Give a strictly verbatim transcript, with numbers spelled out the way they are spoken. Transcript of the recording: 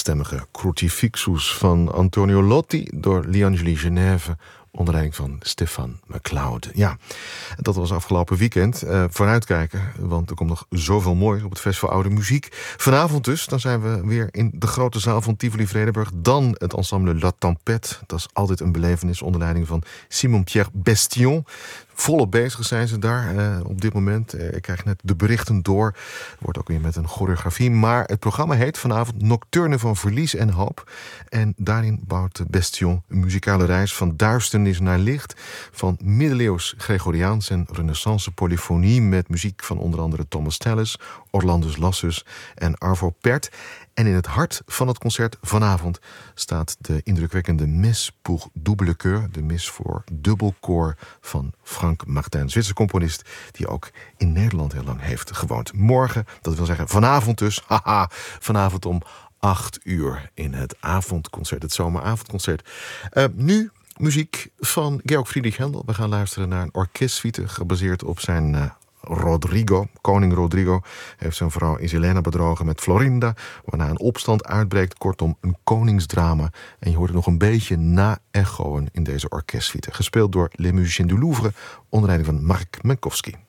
achtstemmige Crucifixus van Antonio Lotti door Liangeli Genève onder leiding van Stefan McLeod. Ja, dat was afgelopen weekend. Uh, vooruitkijken, want er komt nog zoveel moois op het Festival Oude Muziek. Vanavond dus, dan zijn we weer in de grote zaal van Tivoli-Vredenburg. Dan het ensemble La Tempête. Dat is altijd een belevenis onder leiding van Simon-Pierre Bestion. Volop bezig zijn ze daar uh, op dit moment. Uh, ik krijg net de berichten door. Wordt ook weer met een choreografie. Maar het programma heet vanavond Nocturne van Verlies en Hoop. En daarin bouwt Bestion een muzikale reis van duisternis naar licht. Van middeleeuws Gregoriaans en renaissance polyfonie met muziek van onder andere Thomas Tallis, Orlandus Lassus en Arvo Pärt. En in het hart van het concert vanavond staat de indrukwekkende Messe pour double chœur, de mis voor dubbelkoor van Frank Martin, Zwitser componist die ook in Nederland heel lang heeft gewoond. Morgen, dat wil zeggen vanavond dus, haha, vanavond om acht uur in het avondconcert, het zomeravondconcert. Uh, nu muziek van Georg Friedrich Händel. We gaan luisteren naar een orkestsuite gebaseerd op zijn Uh, Rodrigo, koning Rodrigo, heeft zijn vrouw Isilena bedrogen met Florinda, waarna een opstand uitbreekt. Kortom, een koningsdrama. En je hoort het nog een beetje na-echoen in deze orkestsuite. Gespeeld door Les Musiciens du Louvre, onder leiding van Mark Minkowski.